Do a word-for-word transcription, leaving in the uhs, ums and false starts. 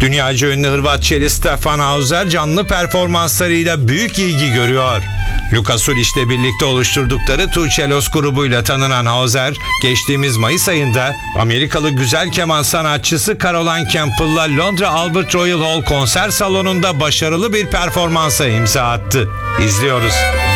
Dünyaca ünlü Hırvat çelisti Stefan Hauser canlı performanslarıyla büyük ilgi görüyor. Lucas Uliç'le birlikte oluşturdukları Tuğçelos grubuyla tanınan Hauser, geçtiğimiz Mayıs ayında Amerikalı güzel keman sanatçısı Caroline Campbell'la Londra Albert Royal Hall konser salonunda başarılı bir performansa imza attı. İzliyoruz.